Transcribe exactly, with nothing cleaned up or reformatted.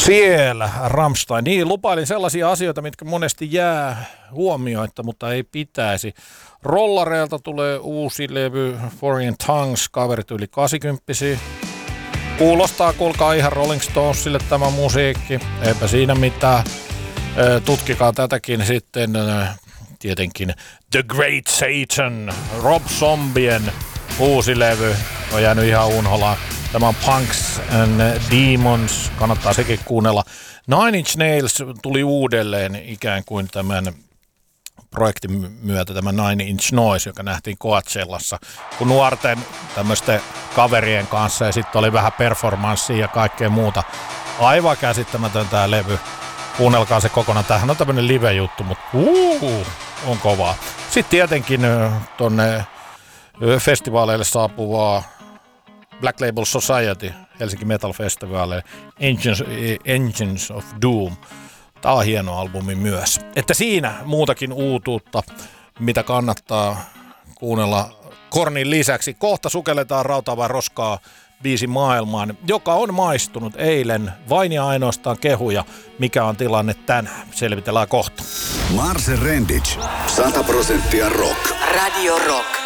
Siellä Rammstein. Niin, lupailin sellaisia asioita, mitkä monesti jää huomioitta, mutta ei pitäisi. Rollareilta tulee uusi levy Foreign Tongues, kaverit yli kahdeksankymppisiä. Kuulostaa, kuulkaa ihan Rolling Stonesille tämä musiikki. Eipä siinä mitään. Tutkikaa tätäkin sitten. Tietenkin The Great Satan, Rob Zombien uusi levy on jäänyt ihan unholaan. Tämä on Punks and Demons, kannattaa sekin kuunnella. Nine Inch Nails tuli uudelleen ikään kuin tämän projektin myötä, tämä Nine Inch Noise, joka nähtiin Coachellassa, kun nuorten tämmöisten kaverien kanssa, ja sitten oli vähän performanssia ja kaikkea muuta. Aivan käsittämätön tämä levy. Kuunnelkaa se kokonaan. Tämähän on tämmöinen live-juttu, mutta uu, on kovaa. Sitten tietenkin tonne festivaaleille saapuvaa Black Label Society, Helsinki Metal Festival, Engines, Engines of Doom. Tämä on hieno albumi myös. Että siinä muutakin uutuutta, mitä kannattaa kuunnella Kornin lisäksi. Kohta sukelletaan Rautaavaa roskaa biisi maailmaan, joka on maistunut eilen. Vain ja ainoastaan kehuja. Mikä on tilanne tänään? Selvitellään kohta. Marse Rendic, sata prosenttia rock. Radio Rock.